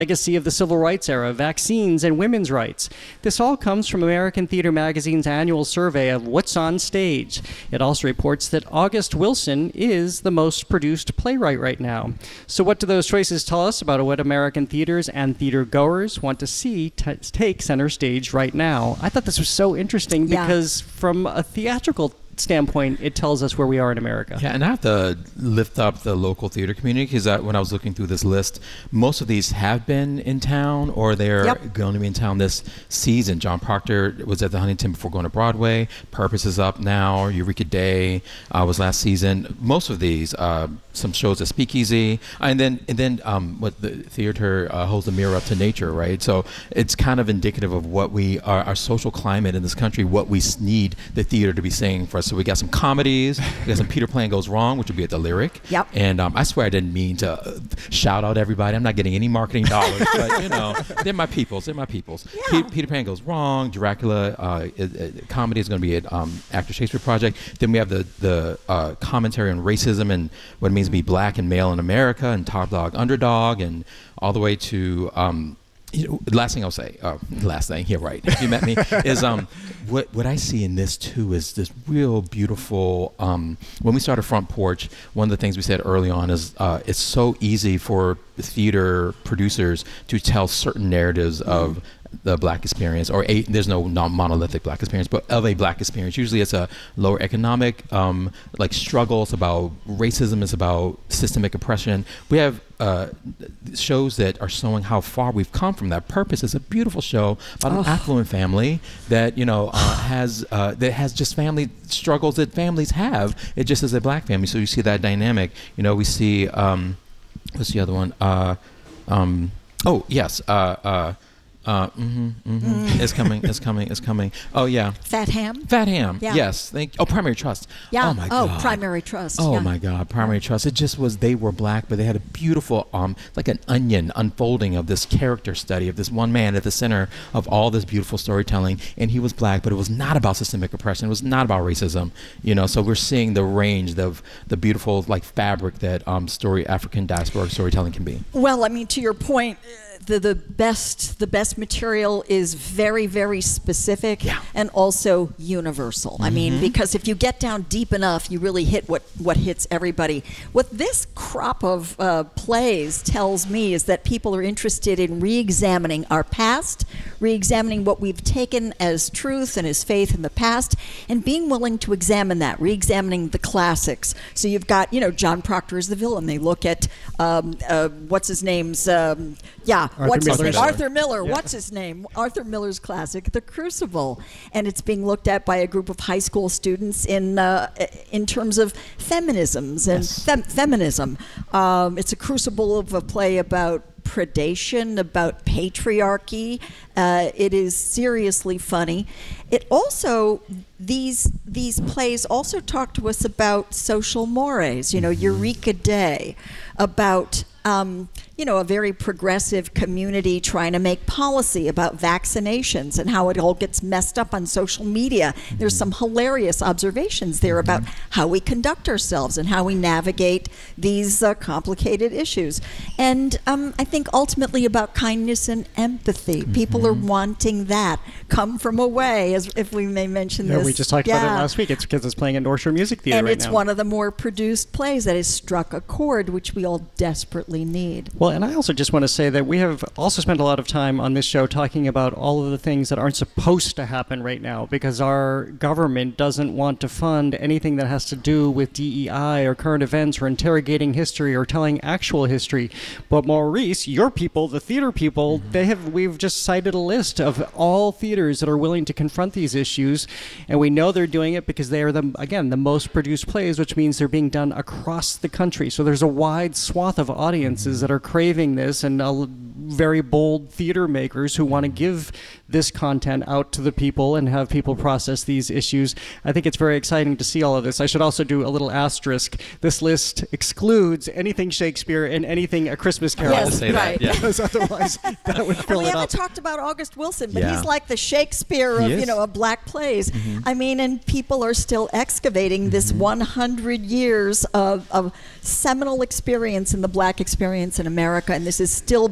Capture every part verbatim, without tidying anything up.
legacy of the civil rights era, vaccines, and women's rights. This all comes from American Theater Magazine's annual survey of what's on stage. It also reports that August Wilson is the most produced playwright right now. So what do those choices tell us about what American theaters and theater goers want to see t- take center stage right now? I thought this was so interesting Yeah. because from a theatrical standpoint, it tells us where we are in America. Yeah, and I have to lift up the local theater community because when I was looking through this list, most of these have been in town or they're Yep. going to be in town this season. John Proctor was at the Huntington before going to Broadway. Purpose is up now. Eureka Day uh, was last season. Most of these, uh, some shows at Speakeasy, and then and then um, what the theater uh, holds a mirror up to nature, right? So it's kind of indicative of what we are, our social climate in this country, what we s- need the theater to be saying for us. So we got some comedies, we got some Peter Pan Goes Wrong, which would be at the Lyric. Yep. And um, I swear I didn't mean to uh, shout out everybody. I'm not getting any marketing dollars, but you know, they're my peoples. They're my peoples. Yeah. Pe- Peter Pan Goes Wrong, Dracula, uh, it, it, comedy is going to be at um, Actor Shakespeare Project. Then we have the the uh, commentary on racism and what it means to be black and male in America, and Top Dog Underdog, and all the way to. Um, You know, last thing I'll say, uh, last thing, yeah, right, if you met me, is um, what what I see in this too is this real beautiful, um, when we started Front Porch, one of the things we said early on is uh, it's so easy for theater producers to tell certain narratives of the black experience, or a, there's no non-monolithic black experience, but of a black experience. Usually it's a lower economic um, like struggle. It's about racism. It's about systemic oppression. We have uh, shows that are showing how far we've come from that. Purpose is a beautiful show about an affluent family that you know uh, has uh, that has just family struggles that families have. It just is a black family, so you see that dynamic. You know, we see um, what's the other one? Uh, um, oh yes. Uh, uh, Uh, mm-hmm, mm-hmm. Mm. It's coming. It's coming. It's coming. Oh yeah. Fat Ham. Fat Ham. Yeah. Yes. Thank. Oh, Primary Trust. Yeah. Oh my oh, God. Primary Trust. Oh yeah. my God. Primary Trust. It just was. They were black, but they had a beautiful, um, like an onion unfolding of this character study of this one man at the center of all this beautiful storytelling, and he was black, but it was not about systemic oppression. It was not about racism. You know. So we're seeing the range of the beautiful like fabric that um, story African diasporic storytelling can be. Well, I mean, to your point, the the best the best material is very very specific Yeah. and also universal. I mean, because if you get down deep enough, you really hit what what hits everybody. What this crop of uh, plays tells me is that people are interested in re-examining our past, re-examining what we've taken as truth and as faith in the past, and being willing to examine that, re-examining the classics. So you've got, you know, John Proctor is the villain. They look at um, uh, what's his name's um, yeah, Arthur what's his Miller. name? Arthur Miller. Yeah. What's his name? Arthur Miller's classic, The Crucible, and it's being looked at by a group of high school students in uh, in terms of feminisms and Yes. fem- feminism. Um, it's a crucible of a play about predation, about patriarchy. Uh, it is seriously funny. It also these these plays also talk to us about social mores. You know, Eureka Day, about um, you know, a very progressive community trying to make policy about vaccinations and how it all gets messed up on social media. There's some hilarious observations there about how we conduct ourselves and how we navigate these uh, complicated issues. And um, I think ultimately about kindness and empathy. Mm-hmm. People are wanting that. Come from away, as if we may mention Yeah, this. we just talked yeah. about it last week. It's because it's playing at North Shore Music Theater And right it's now. one of the more produced plays that has struck a chord, which we all desperately need. Well, and I also just want to say that we have also spent a lot of time on this show talking about all of the things that aren't supposed to happen right now because our government doesn't want to fund anything that has to do with D E I or current events or interrogating history or telling actual history. But Maurice, your people, the theater people, mm-hmm. they have we've just cited a list of all theaters that are willing to confront these issues, and we know they're doing it because they are the again the most produced plays, which means they're being done across the country. So there's a wide swath of audiences that are craving this, and uh, very bold theater makers who want to give this content out to the people and have people process these issues. I think it's very exciting to see all of this. I should also do a little asterisk. This list excludes anything Shakespeare and anything A Christmas Carol. Yes, say that, right. yeah. Because otherwise that would And fill we it haven't up. talked about August Wilson, but Yeah. he's like the Shakespeare of, He you is. know, of black plays. I mean, and people are still excavating this one hundred years of, of seminal experience in the black experience in America, and this is still being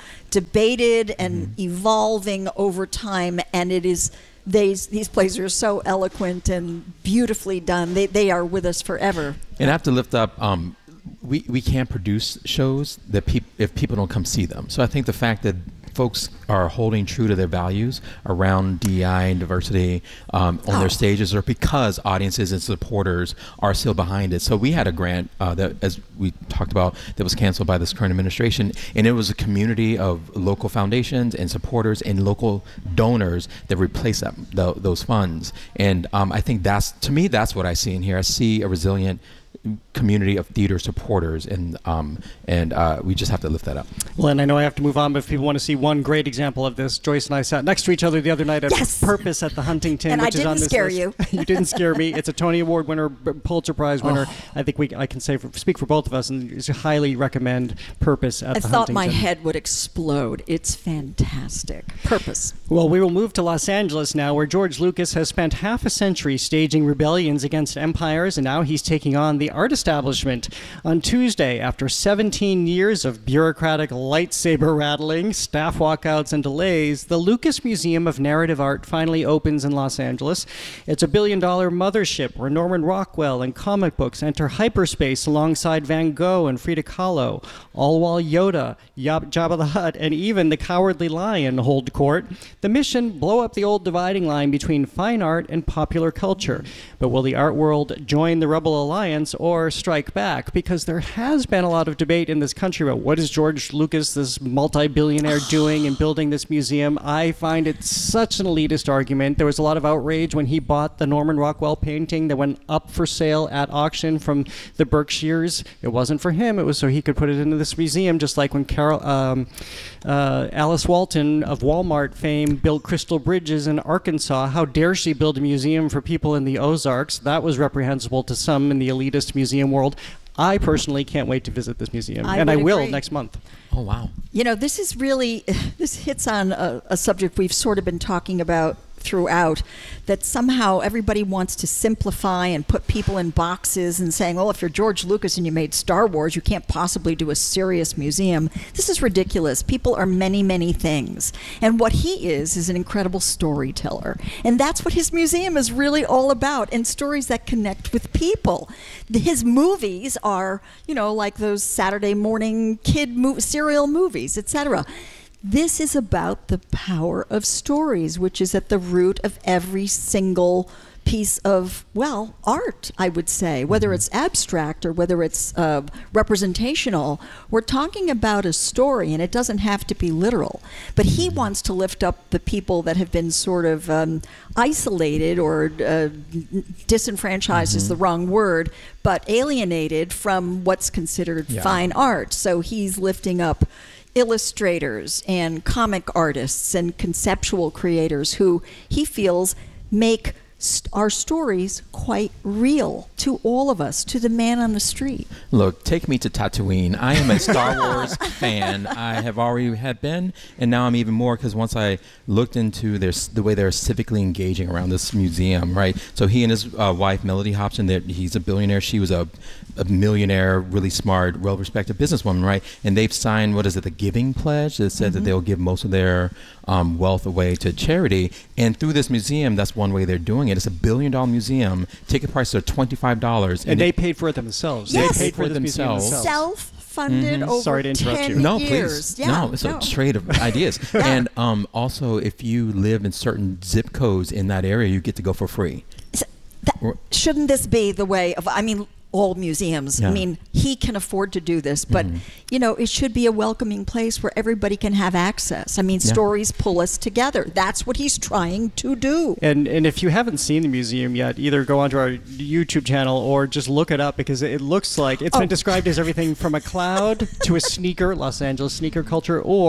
debated and mm-hmm. evolving over time, and it is these these plays are so eloquent and beautifully done. They they are with us forever. And I have to lift up. Um, we we can't produce shows that peop- if people don't come see them. So I think the fact that folks are holding true to their values around D E I and diversity um, on oh. their stages, or because audiences and supporters are still behind it. So we had a grant uh, that, as we talked about, that was canceled by this current administration, and it was a community of local foundations and supporters and local donors that replaced that, the, those funds. And um, I think that's, to me, that's what I see in here. I see a resilient community of theater supporters, and um, and uh, we just have to lift that up. Well, and I know I have to move on, but if people want to see one great example of this, Joyce and I sat next to each other the other night at yes! Purpose at the Huntington, and which I is on didn't this scare list. you. You didn't scare me. It's a Tony Award winner, Pulitzer Prize winner. Oh. I think we I can say for, speak for both of us, and I highly recommend Purpose at I the thought Huntington. my head would explode. It's fantastic. Purpose. Well, we will move to Los Angeles now, where George Lucas has spent half a century staging rebellions against empires, and now he's taking on the art establishment. On Tuesday, after seventeen years of bureaucratic lightsaber rattling, staff walkouts, and delays, the Lucas Museum of Narrative Art finally opens in Los Angeles. It's a billion-dollar mothership where Norman Rockwell and comic books enter hyperspace alongside Van Gogh and Frida Kahlo, all while Yoda, Yab- Jabba the Hutt, and even the Cowardly Lion hold court. The mission, blow up the old dividing line between fine art and popular culture. But will the art world join the Rebel Alliance or strike back? Because there has been a lot of debate in this country about what is George Lucas, this multi-billionaire, doing in building this museum. I find it such an elitist argument. There was a lot of outrage when he bought the Norman Rockwell painting that went up for sale at auction from the Berkshires. It wasn't for him. It was so he could put it into this museum, just like when Carol, um, uh, Alice Walton of Walmart fame built Crystal Bridges in Arkansas. How dare she build a museum for people in the Ozarks? That was reprehensible to some in the elitist museum world. I personally can't wait to visit this museum, I and I will agree. next month. Oh, wow. You know, this is really, this hits on a, a subject we've sort of been talking about throughout, that somehow everybody wants to simplify and put people in boxes and saying, well, if you're George Lucas and you made Star Wars, you can't possibly do a serious museum. This is ridiculous. People are many, many things. And what he is, is an incredible storyteller. And that's what his museum is really all about, and stories that connect with people. His movies are, you know, like those Saturday morning kid mo- serial movies, et cetera. This is about the power of stories, which is at the root of every single piece of, well, art, I would say, whether it's abstract or whether it's uh, representational. We're talking about a story, and it doesn't have to be literal. But he wants to lift up the people that have been sort of um, isolated, or uh, disenfranchised mm-hmm. is the wrong word, but alienated from what's considered yeah. fine art. So he's lifting up illustrators and comic artists and conceptual creators who he feels make st- our stories quite real to all of us, to the man on the street. Look, take me to Tatooine. I am a Star Wars fan. I have already had been, and now I'm even more, because once I looked into their, the way they're civically engaging around this museum, right? So he and his uh, wife, Melody Hobson, he's a billionaire. She was a, a millionaire, really smart, well-respected businesswoman, right? And they've signed, what is it, the Giving Pledge that said mm-hmm. that they'll give most of their um, wealth away to charity. And through this museum, that's one way they're doing it. It's a billion-dollar museum. Ticket prices are twenty-five dollars. And, and they it, paid for it themselves. Yes. They paid for, for this themselves. museum themselves. Self-funded mm-hmm. over Sorry to interrupt ten you. No, years. please. Yeah, no, it's no. a trade of ideas. yeah. And um, also, if you live in certain zip codes in that area, you get to go for free. So that, shouldn't this be the way of, I mean, all museums. Yeah. I mean, he can afford to do this, but, mm-hmm. you know, it should be a welcoming place where everybody can have access. I mean, yeah. stories pull us together. That's what he's trying to do. And and if you haven't seen the museum yet, either go onto our YouTube channel or just look it up, because it looks like it's oh. been described as everything from a cloud to a sneaker, Los Angeles sneaker culture, or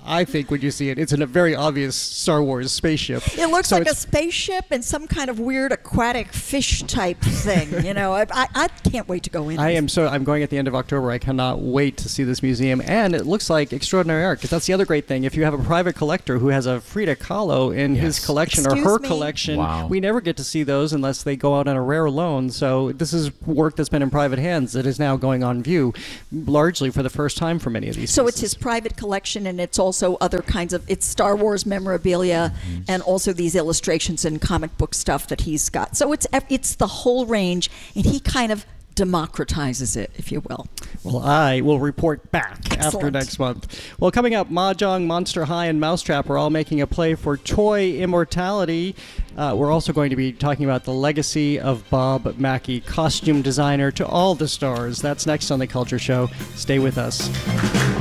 I think when you see it. It's in a very obvious Star Wars spaceship. It looks So like a it's- spaceship and some kind of weird aquatic fish type thing. You know, I, I, I can't wait to go in. I am so. I'm going at the end of October. I cannot wait to see this museum, and it looks like extraordinary art. Because that's the other great thing. If you have a private collector who has a Frida Kahlo in Yes. his collection Excuse or her me? collection, Wow. we never get to see those unless they go out on a rare loan. So this is work that's been in private hands that is now going on view, largely for the first time for many of these. So it's pieces. his private collection, and it's also other kinds of it's Star Wars memorabilia, Mm-hmm. and also these illustrations and comic book stuff that he's got. So it's it's the whole range, and he kind of democratizes it, if you will. Well, I will report back after Excellent. next month. Well, coming up, Mahjong, Monster High, and Mousetrap are all making a play for toy immortality. Uh, we're also going to be talking about the legacy of Bob Mackie, costume designer to all the stars. That's next on The Culture Show. Stay with us.